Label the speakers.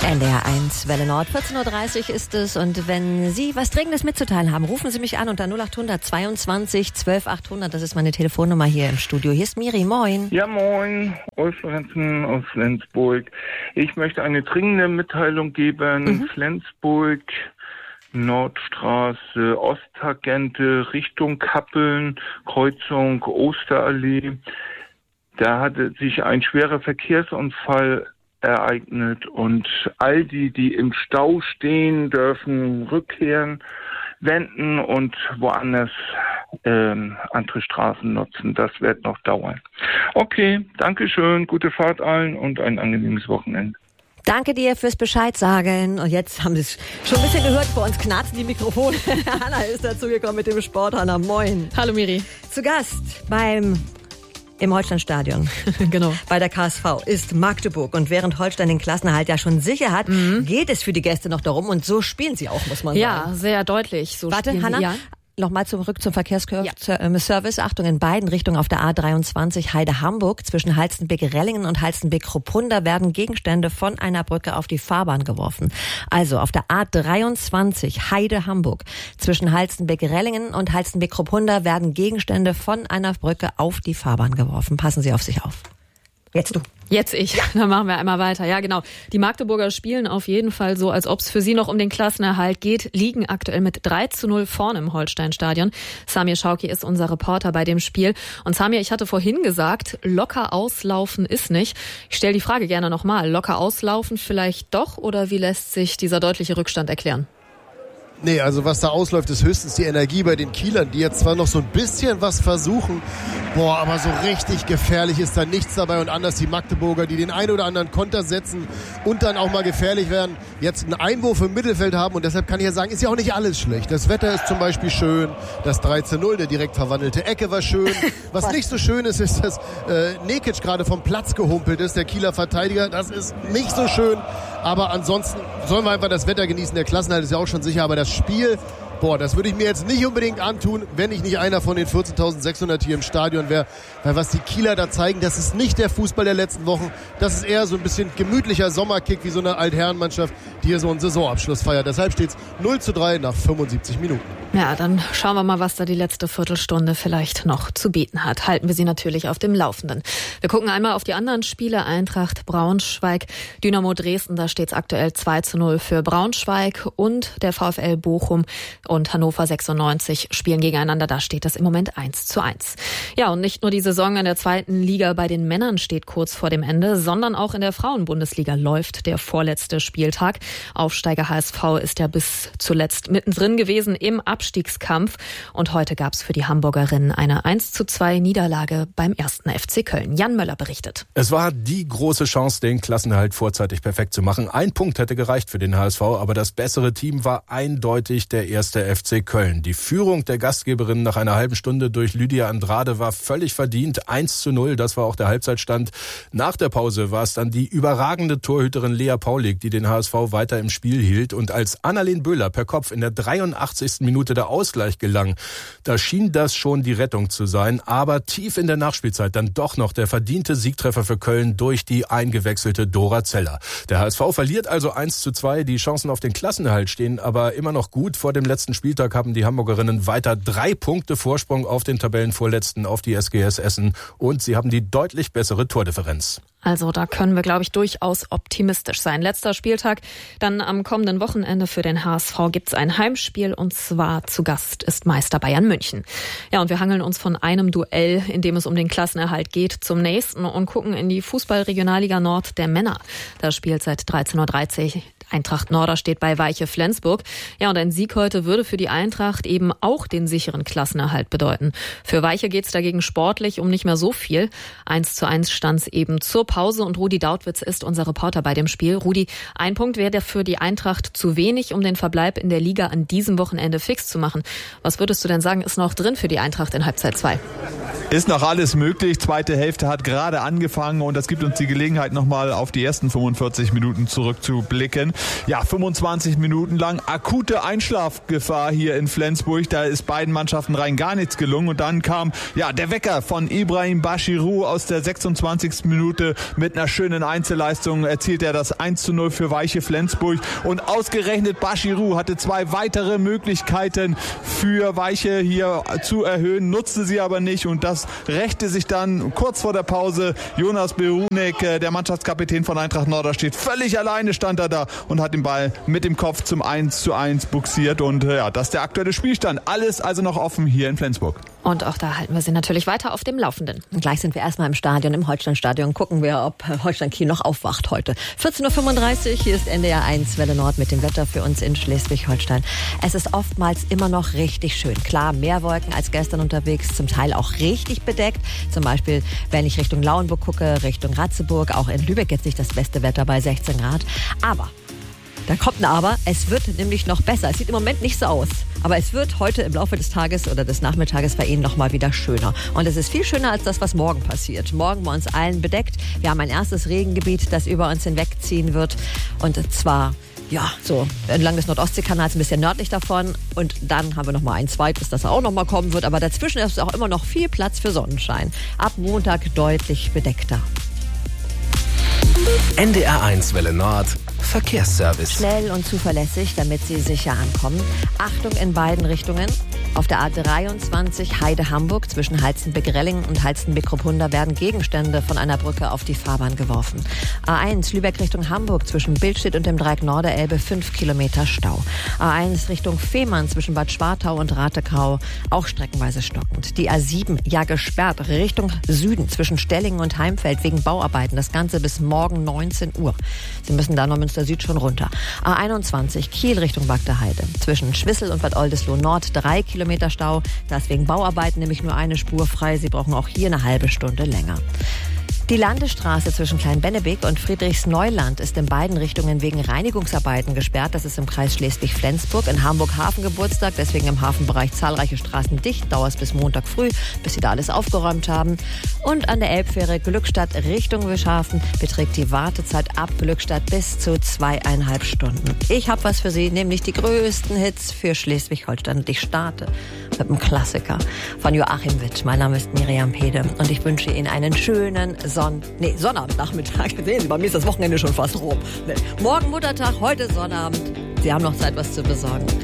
Speaker 1: NDR 1 Welle Nord, 14.30 Uhr ist es. Und wenn Sie was Dringendes mitzuteilen haben, rufen Sie mich an unter 0800 22 12 800. Das ist meine Telefonnummer hier im Studio. Hier ist Miri, moin.
Speaker 2: Ja, moin. Ulf Lorenzen aus Flensburg. Ich möchte eine dringende Mitteilung geben. Flensburg, Nordstraße, Osttangente, Richtung Kappeln, Kreuzung Osterallee. Da hatte sich ein schwerer Verkehrsunfall ereignet und all die im Stau stehen, dürfen rückkehren, wenden und woanders andere Straßen nutzen. Das wird noch dauern. Okay, Dankeschön, gute Fahrt allen und ein angenehmes Wochenende.
Speaker 1: Danke dir fürs Bescheid sagen. Und jetzt haben Sie es schon ein bisschen gehört, bei uns knarzen die Mikrofone. Hanna ist dazugekommen mit dem Sport. Hanna, moin.
Speaker 3: Hallo Miri.
Speaker 1: Zu Gast im Holsteinstadion.
Speaker 3: Genau.
Speaker 1: Bei der KSV ist Magdeburg. Und während Holstein den Klassenerhalt ja schon sicher hat, geht es für die Gäste noch darum. Und so spielen sie auch, muss man sagen.
Speaker 3: Ja, sehr deutlich. So
Speaker 1: Warte, Hanna. Ja. Nochmal zurück zum Verkehrsservice. Achtung, in beiden Richtungen auf der A23 Heide-Hamburg zwischen Halstenbek-Rellingen und Halstenbek-Kruppunda werden Gegenstände von einer Brücke auf die Fahrbahn geworfen. Also auf der A23 Heide-Hamburg zwischen Halstenbek-Rellingen und Halstenbek-Kruppunda werden Gegenstände von einer Brücke auf die Fahrbahn geworfen. Passen Sie auf sich auf. Jetzt du.
Speaker 3: Jetzt ich. Ja. Dann machen wir einmal weiter. Ja, genau. Die Magdeburger spielen auf jeden Fall so, als ob es für sie noch um den Klassenerhalt geht, liegen aktuell mit 3:0 vorne im Holsteinstadion. Samir Schauki ist unser Reporter bei dem Spiel. Und Samir, ich hatte vorhin gesagt, locker auslaufen ist nicht. Ich stelle die Frage gerne nochmal. Locker auslaufen vielleicht doch, oder wie lässt sich dieser deutliche Rückstand erklären?
Speaker 4: Nee, also was da ausläuft, ist höchstens die Energie bei den Kielern, die jetzt zwar noch so ein bisschen was versuchen, aber so richtig gefährlich ist da nichts dabei. Und anders die Magdeburger, die den einen oder anderen Konter setzen und dann auch mal gefährlich werden, jetzt einen Einwurf im Mittelfeld haben. Und deshalb kann ich ja sagen, ist ja auch nicht alles schlecht. Das Wetter ist zum Beispiel schön, das 3:0, der direkt verwandelte Ecke war schön. Was nicht so schön ist, ist, dass Nekic gerade vom Platz gehumpelt ist, der Kieler Verteidiger. Das ist nicht so schön. Aber ansonsten sollen wir einfach das Wetter genießen. Der Klassenerhalt ist ja auch schon sicher, aber das Spiel, das würde ich mir jetzt nicht unbedingt antun, wenn ich nicht einer von den 14.600 hier im Stadion wäre. Weil was die Kieler da zeigen, das ist nicht der Fußball der letzten Wochen. Das ist eher so ein bisschen gemütlicher Sommerkick, wie so eine Altherrenmannschaft, die hier so einen Saisonabschluss feiert. Deshalb steht es 0:3 nach 75 Minuten.
Speaker 3: Ja, dann schauen wir mal, was da die letzte Viertelstunde vielleicht noch zu bieten hat. Halten wir Sie natürlich auf dem Laufenden. Wir gucken einmal auf die anderen Spiele. Eintracht Braunschweig, Dynamo Dresden, da steht es aktuell 2:0 für Braunschweig, und der VfL Bochum und Hannover 96 spielen gegeneinander. Da steht das im Moment 1:1. Ja, und nicht nur die Saison in der zweiten Liga bei den Männern steht kurz vor dem Ende, sondern auch in der Frauenbundesliga läuft der vorletzte Spieltag. Aufsteiger HSV ist ja bis zuletzt mittendrin gewesen im Abstiegskampf. Und heute gab es für die Hamburgerinnen eine 1:2 Niederlage beim 1. FC Köln. Jan Möller berichtet.
Speaker 5: Es war die große Chance, den Klassenerhalt vorzeitig perfekt zu machen. Ein Punkt hätte gereicht für den HSV, aber das bessere Team war eindeutig der 1. FC Köln. Die Führung der Gastgeberin nach einer halben Stunde durch Lydia Andrade war völlig verdient. 1:0, das war auch der Halbzeitstand. Nach der Pause war es dann die überragende Torhüterin Lea Paulik, die den HSV weiter im Spiel hielt. Und als Annalena Böhler per Kopf in der 83. Minute der Ausgleich gelang, da schien das schon die Rettung zu sein. Aber tief in der Nachspielzeit dann doch noch der verdiente Siegtreffer für Köln durch die eingewechselte Dora Zeller. Der HSV verliert also 1:2. Die Chancen auf den Klassenerhalt stehen aber immer noch gut. Vor dem letzten Spieltag haben die Hamburgerinnen weiter 3 Punkte Vorsprung auf den Tabellenvorletzten, auf die SGS Essen. Und sie haben die deutlich bessere Tordifferenz.
Speaker 3: Also da können wir, glaube ich, durchaus optimistisch sein. Letzter Spieltag, dann am kommenden Wochenende für den HSV gibt's ein Heimspiel, und zwar zu Gast ist Meister Bayern München. Ja, und wir hangeln uns von einem Duell, in dem es um den Klassenerhalt geht, zum nächsten und gucken in die Fußball-Regionalliga Nord der Männer. Da spielt seit 13.30 Uhr Eintracht Norderstedt bei Weiche Flensburg. Ja, und ein Sieg heute würde für die Eintracht eben auch den sicheren Klassenerhalt bedeuten. Für Weiche geht's dagegen sportlich um nicht mehr so viel. 1:1 stand's eben zur Pause, und Rudi Dautwitz ist unser Reporter bei dem Spiel. Rudi, ein Punkt wäre für die Eintracht zu wenig, um den Verbleib in der Liga an diesem Wochenende fix zu machen. Was würdest du denn sagen, ist noch drin für die Eintracht in Halbzeit 2?
Speaker 6: Ist noch alles möglich. Zweite Hälfte hat gerade angefangen und das gibt uns die Gelegenheit, nochmal auf die ersten 45 Minuten zurückzublicken. Ja, 25 Minuten lang akute Einschlafgefahr hier in Flensburg. Da ist beiden Mannschaften rein gar nichts gelungen. Und dann kam der Wecker von Ibrahim Bashirou aus der 26. Minute. Mit einer schönen Einzelleistung erzielt er das 1:0 für Weiche Flensburg. Und ausgerechnet Bashirou hatte 2 weitere Möglichkeiten für Weiche hier zu erhöhen, nutzte sie aber nicht. Und das rächte sich dann kurz vor der Pause. Jonas Berunek, der Mannschaftskapitän von Eintracht Norderstedt, völlig alleine stand er da und hat den Ball mit dem Kopf zum 1:1 buxiert. Und das ist der aktuelle Spielstand. Alles also noch offen hier in Flensburg.
Speaker 3: Und auch da halten wir Sie natürlich weiter auf dem Laufenden.
Speaker 1: Und gleich sind wir erstmal im Stadion, im Holsteinstadion. Gucken wir, ob Holstein Kiel noch aufwacht heute. 14:35 Uhr, hier ist NDR 1 Welle Nord mit dem Wetter für uns in Schleswig-Holstein. Es ist oftmals immer noch richtig schön. Klar, mehr Wolken als gestern unterwegs, zum Teil auch richtig bedeckt. Zum Beispiel, wenn ich Richtung Lauenburg gucke, Richtung Ratzeburg, auch in Lübeck jetzt nicht das beste Wetter bei 16 Grad. Aber da kommt ein Aber, es wird nämlich noch besser. Es sieht im Moment nicht so aus, aber es wird heute im Laufe des Tages oder des Nachmittages bei Ihnen noch mal wieder schöner. Und es ist viel schöner als das, was morgen passiert. Morgen bei uns allen bedeckt. Wir haben ein erstes Regengebiet, das über uns hinwegziehen wird. Und zwar so entlang des Nordostseekanals, ein bisschen nördlich davon. Und dann haben wir noch mal ein zweites, das auch noch mal kommen wird. Aber dazwischen ist auch immer noch viel Platz für Sonnenschein. Ab Montag deutlich bedeckter.
Speaker 7: NDR 1 Welle Nord Verkehrsservice.
Speaker 1: Schnell und zuverlässig, damit Sie sicher ankommen. Achtung in beiden Richtungen. Auf der A23 Heide-Hamburg zwischen Halstenbek-Rellingen und Halstenbek-Kruppunda werden Gegenstände von einer Brücke auf die Fahrbahn geworfen. A1 Lübeck Richtung Hamburg zwischen Billstedt und dem Dreieck Norderelbe 5 Kilometer Stau. A1 Richtung Fehmarn zwischen Bad Schwartau und Ratekau auch streckenweise stockend. Die A7 gesperrt Richtung Süden zwischen Stellingen und Heimfeld wegen Bauarbeiten. Das Ganze bis morgen 19 Uhr. Sie müssen da Neumünster Süd schon runter. A21 Kiel Richtung Bagdeheide zwischen Schwissel und Bad Oldesloe Nord 3 Kilometer Stau. Da ist wegen Bauarbeiten nämlich nur eine Spur frei. Sie brauchen auch hier eine halbe Stunde länger. Die Landesstraße zwischen Kleinbennebeek und Friedrichsneuland ist in beiden Richtungen wegen Reinigungsarbeiten gesperrt. Das ist im Kreis Schleswig-Flensburg. In Hamburg Hafengeburtstag, deswegen im Hafenbereich zahlreiche Straßen dicht. Dauert es bis Montag früh, bis sie da alles aufgeräumt haben. Und an der Elbfähre Glückstadt Richtung Wischhafen beträgt die Wartezeit ab Glückstadt bis zu 2,5 Stunden. Ich habe was für Sie, nämlich die größten Hits für Schleswig-Holstein. Und ich starte mit einem Klassiker von Joachim Witt. Mein Name ist Miriam Pede und ich wünsche Ihnen einen schönen Sonnabendnachmittag. Sehen Sie, bei mir ist das Wochenende schon fast rum. Morgen Muttertag, heute Sonnabend. Sie haben noch Zeit, was zu besorgen.